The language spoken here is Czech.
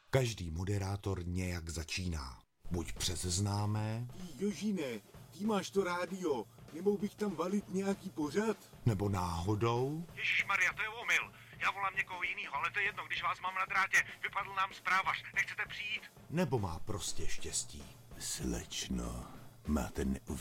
Každý moderátor nějak začíná. Buď přes známé, Jožine, ty máš to rádio, nemohl bych tam valit nějaký pořad? nebo náhodou, Ježišmarja, to je omyl. Já volám někoho jinýho, ale to je jedno, když vás mám na drátě. Vypadl nám zprávař. Nechcete přijít? nebo má prostě štěstí. Slečno, máte neuvěřitelný